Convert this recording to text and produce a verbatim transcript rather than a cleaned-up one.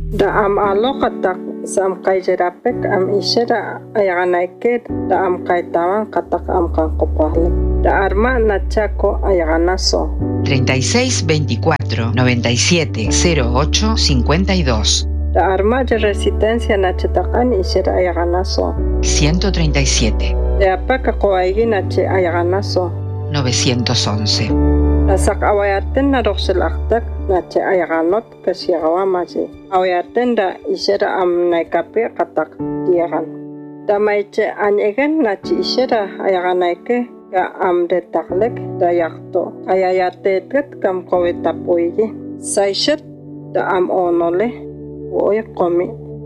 Da am aloqatak sam qayjerapek am ishera ayaganaike da am kaitawan katak am kanqopahlik. Da arma nachako ayaganaso. treinta y seis veinticuatro noventa y siete cero ocho cincuenta y dos. Da arma de resistencia nachatakan ishera ayaganaso. ciento treinta y siete. De apaka koaigi nache ayaganaso. novecientos once. Nasak awayaten na roxelaktak nache ayaganot kasiagawamaji. Awayaten da ishera am naikape katak diagan. Da maiche anyegen nache ishera ayaganaike ka am detaklek da yakto. Ayayatetet kam kowetapoigi. Saishet da am onole. Oye komi